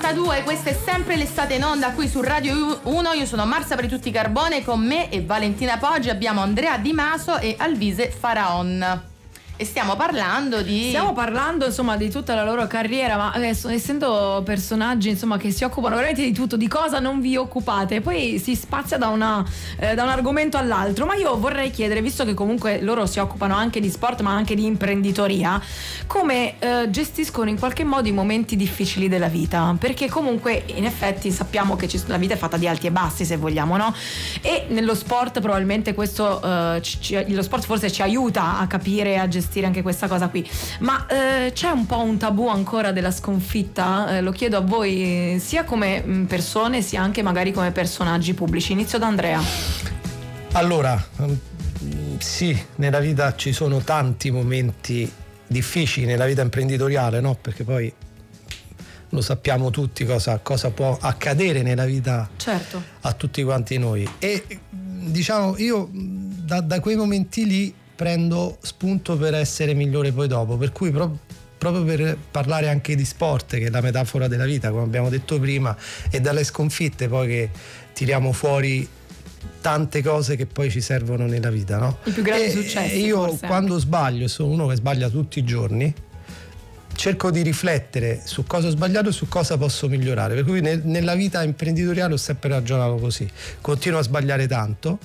9:32, questa è sempre l'estate in onda qui su Radio 1. Io sono Marsa per tutti Carbone, con me e Valentina Poggi abbiamo Andrea Di Maso e Alvise Faraon. E stiamo parlando insomma di tutta la loro carriera, ma adesso, essendo personaggi insomma che si occupano veramente di tutto, di cosa non vi occupate, poi si spazia da un argomento all'altro. Ma io vorrei chiedere, visto che comunque loro si occupano anche di sport ma anche di imprenditoria, come gestiscono in qualche modo i momenti difficili della vita, perché comunque in effetti sappiamo che la vita è fatta di alti e bassi, se vogliamo, no? E nello sport probabilmente questo lo sport forse ci aiuta a capire, a gestire anche questa cosa qui, ma c'è un po' un tabù ancora della sconfitta? Lo chiedo a voi, sia come persone sia anche magari come personaggi pubblici. Inizio da Andrea. Allora, sì, nella vita ci sono tanti momenti difficili, nella vita imprenditoriale, no? Perché poi lo sappiamo tutti cosa può accadere nella vita, certo, a tutti quanti noi. E diciamo, io da quei momenti lì prendo spunto per essere migliore poi dopo, per cui proprio per parlare anche di sport, che è la metafora della vita, come abbiamo detto prima, e dalle sconfitte poi che tiriamo fuori tante cose che poi ci servono nella vita, no? I più grandi successi. Io forse, quando sbaglio, e sono uno che sbaglia tutti i giorni, cerco di riflettere su cosa ho sbagliato e su cosa posso migliorare, per cui nella vita imprenditoriale ho sempre ragionato così, continuo a sbagliare tanto.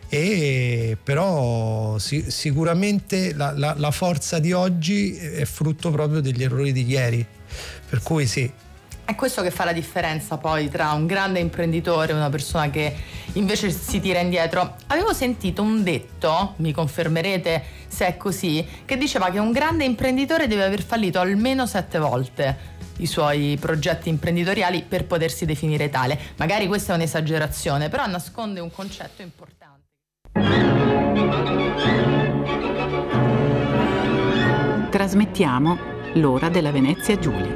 E però sicuramente la forza di oggi è frutto proprio degli errori di ieri, per cui sì. È questo che fa la differenza poi tra un grande imprenditore e una persona che invece si tira indietro. Avevo sentito un detto, mi confermerete se è così, che diceva che un grande imprenditore deve aver fallito almeno 7 volte i suoi progetti imprenditoriali per potersi definire tale. Magari questa è un'esagerazione, però nasconde un concetto importante. Trasmettiamo l'ora della Venezia Giulia.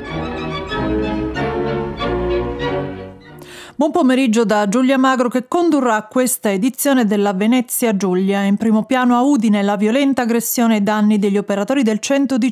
Buon pomeriggio da Giulia Magro, che condurrà questa edizione della Venezia Giulia. In primo piano a Udine la violenta aggressione ai danni degli operatori del 118